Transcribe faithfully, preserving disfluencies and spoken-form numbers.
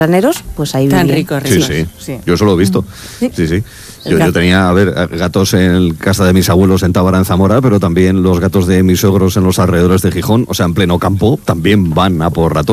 graneros, pues ahí Tan vivían. rico, Sí, rico. sí, Sí. yo eso lo he visto. Sí. Sí, sí. El Yo, yo gato. tenía, a ver, gatos en casa de mis abuelos en Tábara, en Zamora, pero también los gatos de mis suegros en los alrededores de Gijón, o sea, en pleno campo, también van a por ratones.